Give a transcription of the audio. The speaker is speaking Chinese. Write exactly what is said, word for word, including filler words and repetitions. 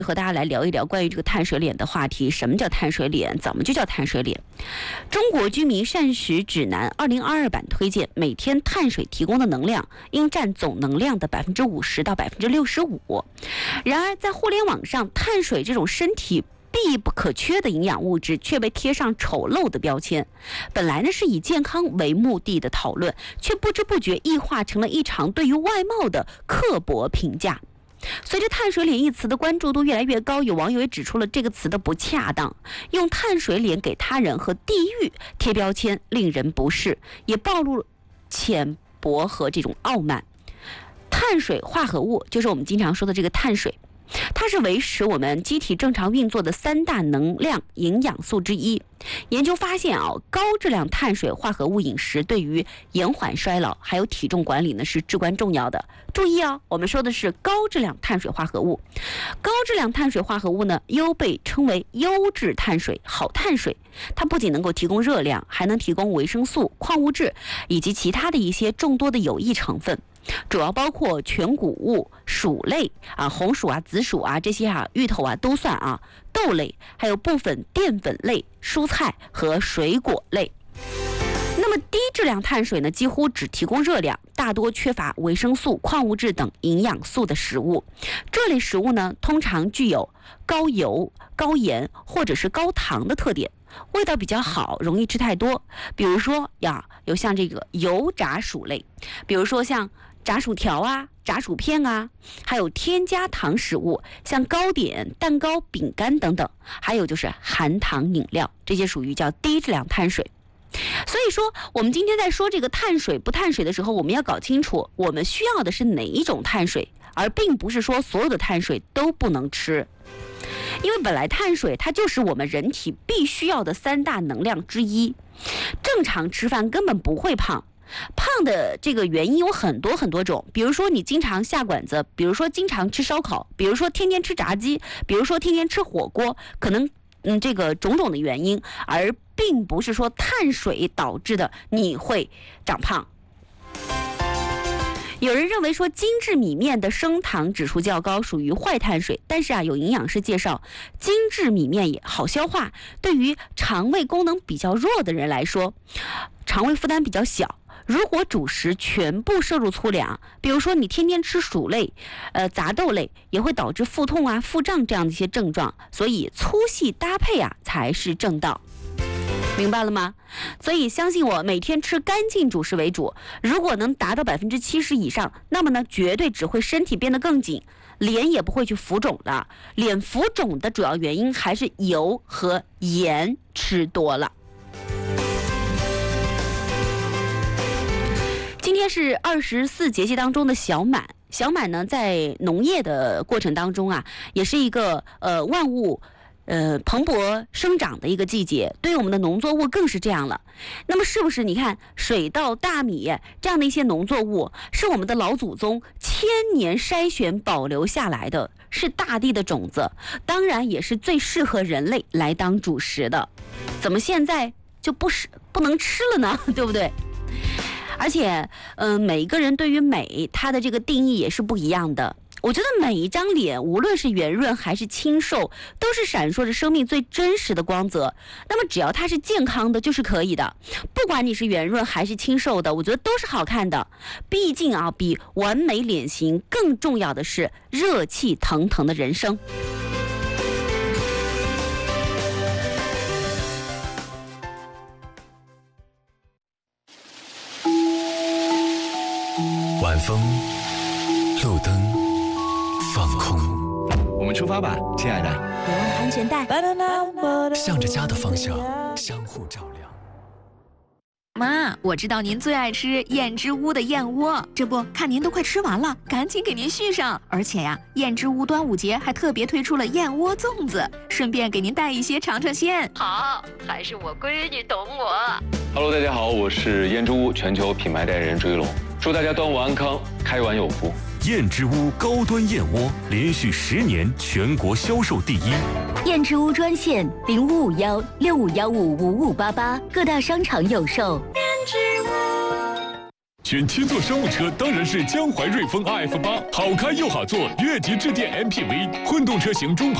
和大家来聊一聊关于这个碳水脸的话题。什么叫碳水脸？怎么就叫碳水脸？中国居民膳食指南二零二二版推荐，每天碳水提供的能量应占总能量的百分之五十到百分之六十五。然而，在互联网上，碳水这种身体必不可缺的营养物质却被贴上丑陋的标签。本来呢是以健康为目的的讨论，却不知不觉异化成了一场对于外貌的刻薄评价。随着碳水脸一词的关注度越来越高，有网友也指出了这个词的不恰当，用碳水脸给他人和地域贴标签令人不适，也暴露浅薄和这种傲慢。碳水化合物就是我们经常说的这个碳水，它是维持我们机体正常运作的三大能量营养素之一。研究发现啊，高质量碳水化合物饮食对于延缓衰老还有体重管理呢是至关重要的。注意啊，我们说的是高质量碳水化合物。高质量碳水化合物呢，又被称为优质碳水、好碳水。它不仅能够提供热量，还能提供维生素、矿物质以及其他的一些众多的有益成分。主要包括全谷物、薯类啊、红薯啊、紫薯啊这些啊、芋头啊都算啊，豆类，还有部分淀粉类、蔬菜和水果类。那么低质量碳水呢，几乎只提供热量，大多缺乏维生素、矿物质等营养素的食物。这类食物呢，通常具有高油、高盐或者是高糖的特点，味道比较好，容易吃太多。比如说呀，有像这个油炸薯类，比如说像炸薯条啊、炸薯片啊，还有添加糖食物，像糕点、蛋糕、饼干等等，还有就是含糖饮料，这些属于叫低质量碳水。所以说，我们今天在说这个碳水不碳水的时候，我们要搞清楚我们需要的是哪一种碳水，而并不是说所有的碳水都不能吃。因为本来碳水它就是我们人体必须要的三大能量之一，正常吃饭根本不会胖。胖的这个原因有很多很多种，比如说你经常下馆子，比如说经常吃烧烤，比如说天天吃炸鸡，比如说天天吃火锅，可能嗯这个种种的原因，而并不是说碳水导致的你会长胖。有人认为说精致米面的升糖指数较高，属于坏碳水，但是啊，有营养师介绍，精致米面也好消化，对于肠胃功能比较弱的人来说，肠胃负担比较小。如果主食全部摄入粗粮，比如说你天天吃薯类、呃杂豆类，也会导致腹痛啊、腹胀这样的一些症状，所以粗细搭配啊才是正道。明白了吗？所以相信我，每天吃干净主食为主。如果能达到百分之七十以上，那么呢，绝对只会身体变得更紧，脸也不会去浮肿了。脸浮肿的主要原因还是油和盐吃多了。今天是二十四节气当中的小满，小满呢，在农业的过程当中啊，也是一个呃万物。呃，蓬勃生长的一个季节，对于我们的农作物更是这样了。那么是不是你看水稻、大米这样的一些农作物，是我们的老祖宗千年筛选保留下来的，是大地的种子，当然也是最适合人类来当主食的。怎么现在就不是不能吃了呢？对不对？而且，嗯、呃，每一个人对于美，它的这个定义也是不一样的。我觉得每一张脸，无论是圆润还是清瘦，都是闪烁着生命最真实的光泽。那么只要它是健康的，就是可以的。不管你是圆润还是清瘦的，我觉得都是好看的。毕竟啊，比完美脸型更重要的是热气腾腾的人生。 晚风，路灯，放空。 我们出发吧，亲爱的。 别忘了安全带。 向着家的方向，相互照亮。 妈，我知道您最爱吃燕之屋的燕窝，这不看您都快吃完了，赶紧给您续上。而且呀，燕之屋端午节还特别推出了燕窝粽子，顺便给您带一些尝尝鲜。 好，还是我闺女懂我。 Hello， 大家好，我是燕之屋全球品牌代言人追龙，祝大家端午安康，开碗有福。 燕之屋高端燕窝连续十年全国销售第一。 燕之屋专线零五五幺六五幺五五五八八，各大商场有售。燕之屋。 选七座商务车当然是江淮瑞风 R F 八，好开又好坐，越级致电 M P V， 混动车型中排。